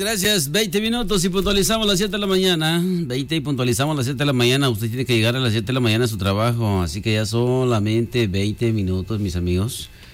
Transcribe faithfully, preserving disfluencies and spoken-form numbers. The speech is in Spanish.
gracias. veinte minutos y puntualizamos las siete de la mañana. veinte y puntualizamos las siete de la mañana. Usted tiene que llegar a las siete de la mañana a su trabajo. Así que ya solamente veinte minutos, mis amigos.